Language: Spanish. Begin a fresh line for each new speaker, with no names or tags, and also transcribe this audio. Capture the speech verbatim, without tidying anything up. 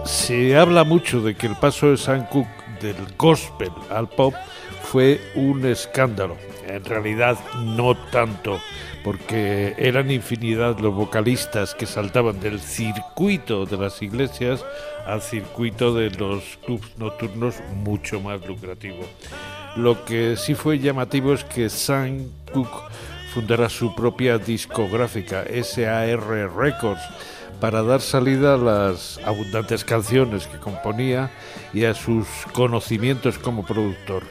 Se habla mucho de que el paso de Sam Cooke del gospel al pop fue un escándalo. En realidad no tanto, porque eran infinidad los vocalistas que saltaban del circuito de las iglesias al circuito de los clubs nocturnos, mucho más lucrativo. Lo que sí fue llamativo es que Sam Cooke fundara su propia discográfica, S A R Records, para dar salida a las abundantes canciones que componía y a sus conocimientos como productor.